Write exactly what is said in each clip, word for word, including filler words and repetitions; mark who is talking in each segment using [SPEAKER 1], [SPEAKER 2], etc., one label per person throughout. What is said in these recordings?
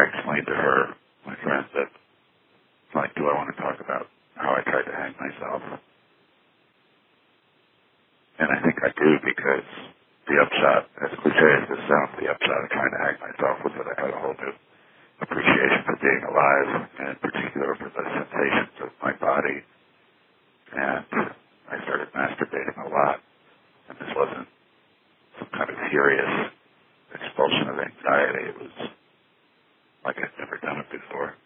[SPEAKER 1] explained to her, my friend, that, like, do I want to talk about how I tried to hang myself? And I think I do, because the upshot, as cliche as this sounds, the upshot of trying to hang myself was that I had a whole new appreciation for being alive, and in particular for the sensations of my body. And I started masturbating a lot. And this wasn't some kind of furious expulsion of anxiety. It was like I'd never done it before.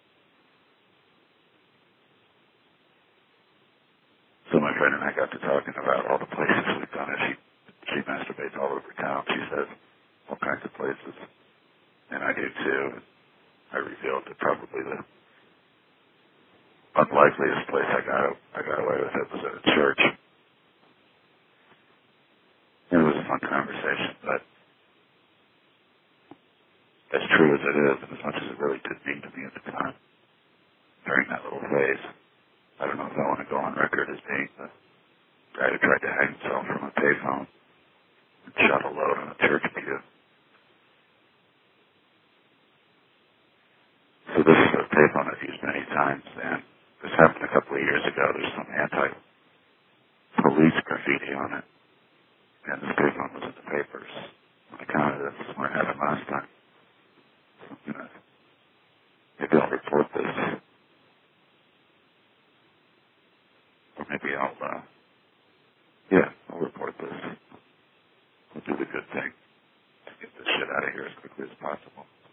[SPEAKER 1] So my friend and I got to talking about all the places we've done it. She, she masturbates all over town. She says all kinds of places. And I do too. I revealed that probably the unlikeliest place I got I got away with it was at a church. And it was a fun conversation, but as true as it is, and as much as it really did mean to me at the time, during that little phase, I don't know if I want to go on record as being the guy who tried to hang himself from a payphone and shot a load on a church pew. So this is a payphone I've used many times, and this happened a couple of years ago. There's some anti-police graffiti on it, and this payphone was in the papers. I counted it. This is what happened last time. So, you know, maybe I'll report this, or maybe I'll, uh, yeah, I'll report this. I'll do the good thing to get this shit out of here as quickly as possible.